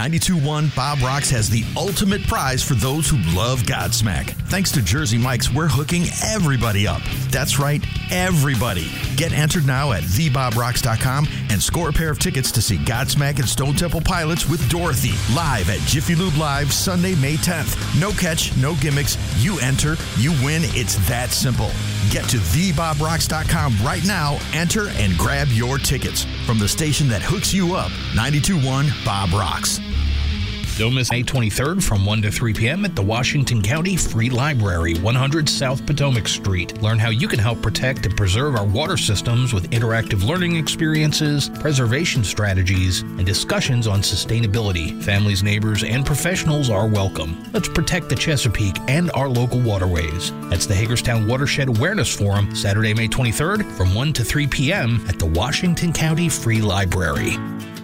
92.1 Bob Rocks has the ultimate prize for those who love Godsmack. Thanks to Jersey Mike's, we're hooking everybody up. That's right, everybody. Get entered now at thebobrocks.com and score a pair of tickets to see Godsmack and Stone Temple Pilots with Dorothy live at Jiffy Lube Live Sunday, May 10th. No catch, no gimmicks. You enter, you win. It's that simple. Get to thebobrocks.com right now, enter, and grab your tickets from the station that hooks you up. 92.1 Bob Rocks. Don't miss May 23rd from 1 to 3 p.m. at the Washington County Free Library, 100 South Potomac Street. Learn how you can help protect and preserve our water systems with interactive learning experiences, preservation strategies, and discussions on sustainability. Families, neighbors, and professionals are welcome. Let's protect the Chesapeake and our local waterways. That's the Hagerstown Watershed Awareness Forum, Saturday, May 23rd from 1 to 3 p.m. at the Washington County Free Library.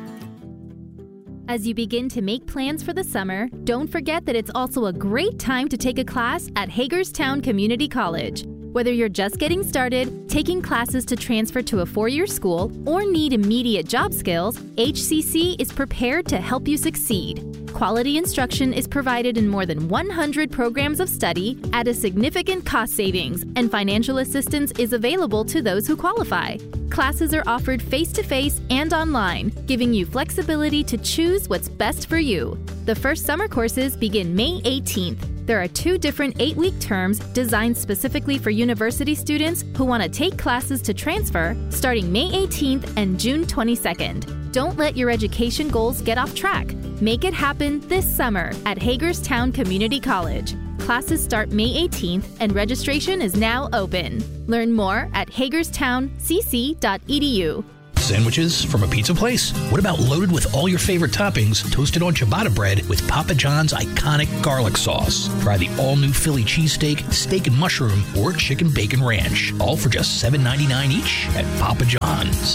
As you begin to make plans for the summer, don't forget that it's also a great time to take a class at Hagerstown Community College. Whether you're just getting started, taking classes to transfer to a four-year school, or need immediate job skills, HCC is prepared to help you succeed. Quality instruction is provided in more than 100 programs of study at a significant cost savings, and financial assistance is available to those who qualify. Classes are offered face-to-face and online, giving you flexibility to choose what's best for you. The first summer courses begin May 18th. There are 2 different 8-week terms designed specifically for university students who want to take classes to transfer starting May 18th and June 22nd. Don't let your education goals get off track. Make it happen this summer at Hagerstown Community College. Classes start May 18th and registration is now open. Learn more at hagerstowncc.edu. Sandwiches from a pizza place? What about loaded with all your favorite toppings, toasted on ciabatta bread with Papa John's iconic garlic sauce? Try the all-new Philly cheesesteak, steak and mushroom, or chicken bacon ranch. All for just $7.99 each at Papa John's.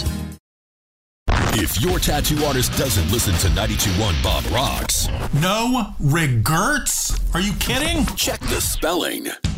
If your tattoo artist doesn't listen to 92.1 Bob Rocks. No regrets? Are you kidding? Check the spelling.